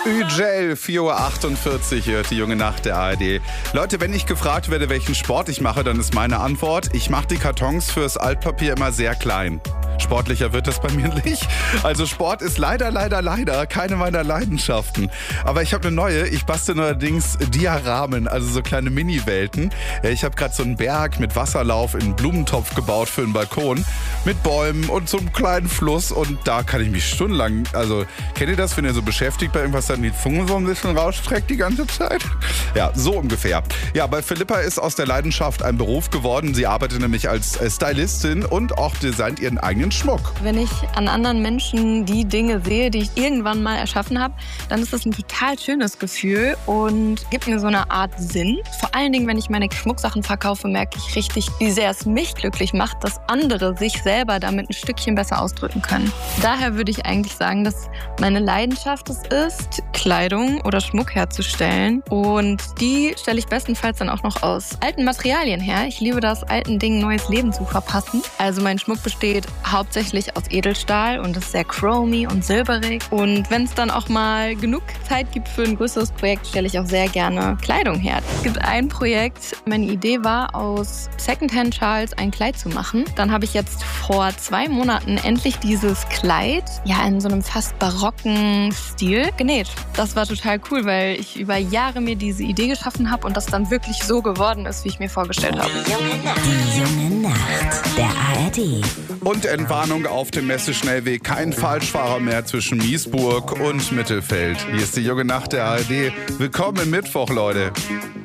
Ügel, 4:48 Uhr hier, die junge Nacht der ARD. Leute, wenn ich gefragt werde, welchen Sport ich mache, dann ist meine Antwort, ich mache die Kartons fürs Altpapier immer sehr klein. Sportlicher wird das bei mir nicht. Also Sport ist leider keine meiner Leidenschaften. Aber ich habe eine neue. Ich bastel allerdings Diaramen, also so kleine Mini-Welten. Ich habe gerade so einen Berg mit Wasserlauf in einen Blumentopf gebaut für einen Balkon. Mit Bäumen und so einem kleinen Fluss. Und da kann ich mich stundenlang, also kennt ihr das, wenn ihr so beschäftigt bei irgendwas, dann die Zunge so ein bisschen rausstreckt die ganze Zeit? Ja, so ungefähr. Ja, bei Philippa ist aus der Leidenschaft ein Beruf geworden. Sie arbeitet nämlich als Stylistin und auch designt ihren eigenen Schmuck. Wenn ich an anderen Menschen die Dinge sehe, die ich irgendwann mal erschaffen habe, dann ist das ein total schönes Gefühl und gibt mir so eine Art Sinn. Vor allen Dingen, wenn ich meine Schmucksachen verkaufe, merke ich richtig, wie sehr es mich glücklich macht, dass andere sich selber damit ein Stückchen besser ausdrücken können. Daher würde ich eigentlich sagen, dass meine Leidenschaft es ist, Kleidung oder Schmuck herzustellen. Und die stelle ich bestenfalls dann auch noch aus alten Materialien her. Ich liebe das, alten Dingen neues Leben zu verpassen. Also mein Schmuck besteht hauptsächlich aus Edelstahl und ist sehr chromy und silberig. Und wenn es dann auch mal genug Zeit gibt für ein größeres Projekt, stelle ich auch sehr gerne Kleidung her. Es gibt ein Projekt, meine Idee war, aus Secondhand-Schals ein Kleid zu machen. Dann habe ich jetzt vor 2 Monaten endlich dieses Kleid, ja, in so einem fast barocken Stil genäht. Das war total cool, weil ich über Jahre mir diese Idee geschaffen habe und das dann wirklich so geworden ist, wie ich mir vorgestellt habe. Die junge Nacht der ARD. Und Entwarnung auf dem Messeschnellweg. Kein Falschfahrer mehr zwischen Miesburg und Mittelfeld. Hier ist die junge Nacht der ARD. Willkommen im Mittwoch, Leute.